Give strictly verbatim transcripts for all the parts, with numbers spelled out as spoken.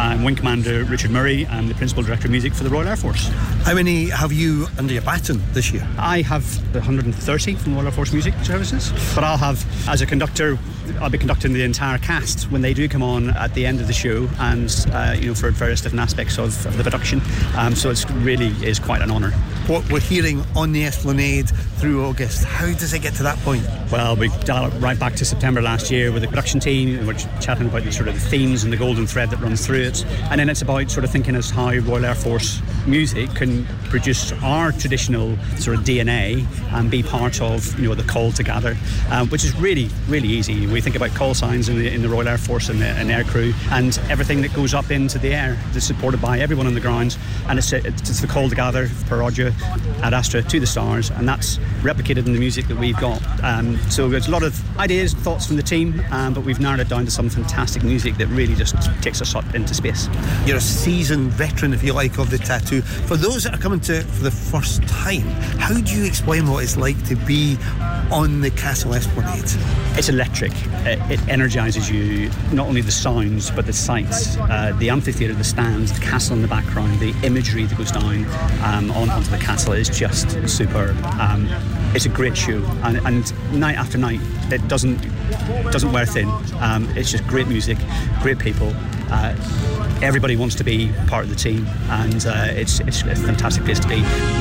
I'm Wing Commander Richard Murray. I'm the Principal Director of Music for the Royal Air Force. How many have you under your baton this year? I have one hundred thirty from the Royal Air Force Music Services, but I'll have, as a conductor, I'll be conducting the entire cast when they do come on at the end of the show, and uh, you know, for various different aspects of, of the production. Um, so it's really is quite an honour. What we're hearing on the Esplanade through August, how does it get to that point? Well, we dial it right back to September last year with the production team, and we're chatting about the sort of the themes and the golden thread that runs through it. And then it's about sort of thinking as how Royal Air Force music can produce our traditional sort of D N A and be part of, you know, the call to gather, um, which is really, really easy. We think about call signs in the, in the Royal Air Force and the and air crew, and everything that goes up into the air is supported by everyone on the ground, and it's, it's the call to gather per Roger Ad Astra to the stars, and that's replicated in the music that we've got. Um, so there's a lot of ideas and thoughts from the team, um, but we've narrowed it down to some fantastic music that really just takes us up into space. You're a seasoned veteran, if you like, of the tattoo. For those that are coming to it for the first time, how do you explain what it's like to be on the Castle Esplanade? It's electric. It, it energises you, not only the sounds but the sights, uh, the amphitheatre, the stands, the castle in the background, the imagery that goes down um, on, onto the castle is just superb. Um, it's a great show, and, and night after night it doesn't doesn't wear thin. Um, it's just great music, great people. Uh, everybody wants to be part of the team, and uh, it's, it's a fantastic place to be.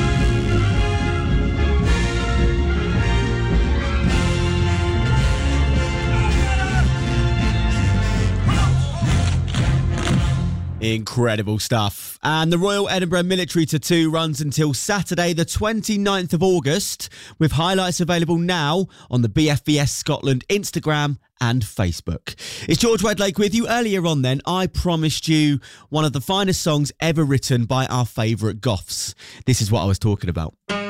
Incredible stuff. And the Royal Edinburgh Military Tattoo runs until Saturday the twenty-ninth of August, with highlights available now on the B F B S Scotland Instagram and Facebook. It's George Wedlake with you. Earlier on then, I promised you one of the finest songs ever written by our favourite goths. This is what I was talking about.